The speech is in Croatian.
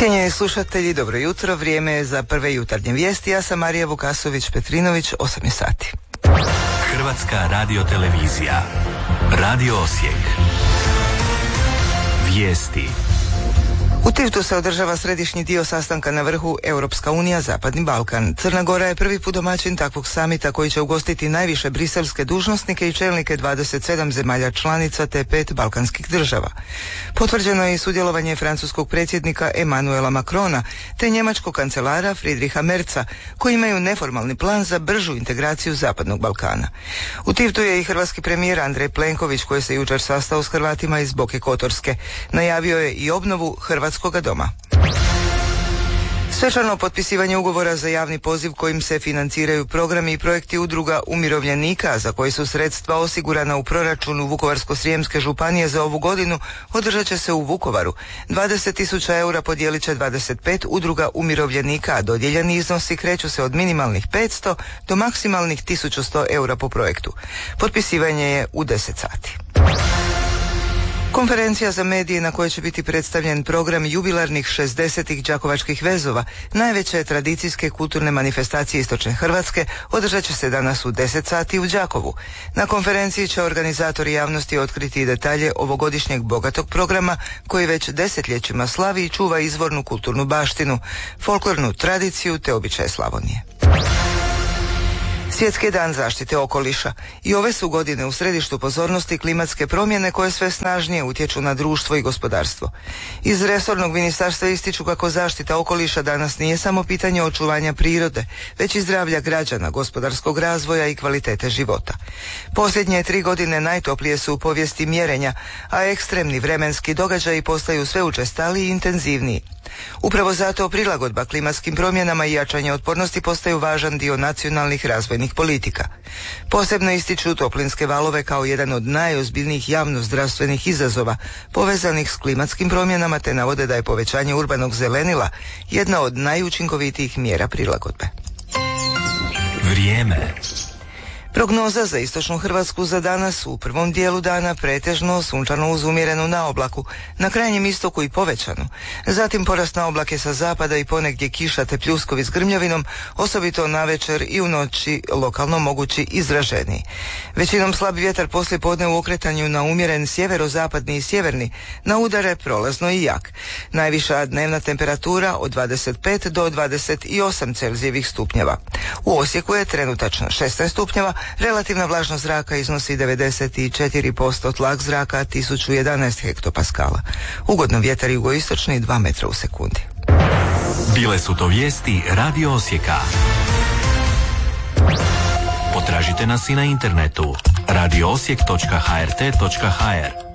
Cijenjeni slušatelji, dobro jutro, vrijeme je za prve jutarnje vijesti. Ja sam Marija Vukasović-Petrinović, 8 je sati. Hrvatska radiotelevizija, Radio Osijek. Vijesti. U Tivtu se održava središnji dio sastanka na vrhu Europska unija, Zapadni Balkan. Crna Gora je prvi put domaćin takvog samita koji će ugostiti najviše briselske dužnosnike i čelnike 27 zemalja članica te 5 balkanskih država. Potvrđeno je i sudjelovanje francuskog predsjednika Emmanuela Macrona te njemačkog kancelara Friedricha Merza, koji imaju neformalni plan za bržu integraciju Zapadnog Balkana. U Tivtu je i hrvatski premijer Andrej Plenković, koji se jučer sastao s Hrvatima iz Boke Kotorske. Najavio je i obnovu Hrvatskoga doma. Svečano potpisivanje ugovora za javni poziv kojim se financiraju programi i projekti udruga umirovljenika za koji su sredstva osigurana u proračunu Vukovarsko-srijemske županije za ovu godinu održat će se u Vukovaru. 20.000 eura podijelit će 25 udruga umirovljenika, a dodijeljeni iznosi kreću se od minimalnih 500 do maksimalnih 1100 eura po projektu. Potpisivanje je u 10 sati. Konferencija za medije na kojoj će biti predstavljen program jubilarnih 60. Đakovačkih vezova, najveće tradicijske kulturne manifestacije istočne Hrvatske, održat će se danas u 10 sati u Đakovu. Na konferenciji će organizatori javnosti otkriti detalje ovogodišnjeg bogatog programa koji već desetljećima slavi i čuva izvornu kulturnu baštinu, folklornu tradiciju te običaje Slavonije. Svjetski dan zaštite okoliša. I ove su godine u središtu pozornosti klimatske promjene koje sve snažnije utječu na društvo i gospodarstvo. Iz resornog ministarstva ističu kako zaštita okoliša danas nije samo pitanje očuvanja prirode, već i zdravlja građana, gospodarskog razvoja i kvalitete života. Posljednje 3 godine najtoplije su u povijesti mjerenja, a ekstremni vremenski događaji postaju sve učestaliji i intenzivniji. Upravo zato prilagodba klimatskim promjenama i jačanje otpornosti postaju važan dio nacionalnih razvojnih politika. Posebno ističu toplinske valove kao jedan od najozbiljnijih javnozdravstvenih izazova povezanih s klimatskim promjenama te navode da je povećanje urbanog zelenila jedna od najučinkovitijih mjera prilagodbe. Vrijeme. Prognoza za istočnu Hrvatsku za danas: u prvom dijelu dana pretežno sunčano uz umjerenu naoblaku, na krajnjem istoku i povećanu. Zatim porast naoblake sa zapada i ponegdje kiša te pljuskovi s grmljavinom, osobito navečer i u noći lokalno mogući izraženiji. Većinom slab vjetar poslije podne u okretanju na umjeren sjeverozapadni i sjeverni, na udare prolazno i jak. Najviša dnevna temperatura od 25 do 28 Celzijevih stupnjeva. U Osijeku je trenutačno 16 stupnjeva, relativna vlažnost zraka iznosi 94%, tlak zraka 1011 hektopaskala. Ugodno vjetar jugoistočni 2 metra u sekundi. Bile su to vijesti Radio Osijeka. Potražite nas i na internetu radioosijek.hrt.hr.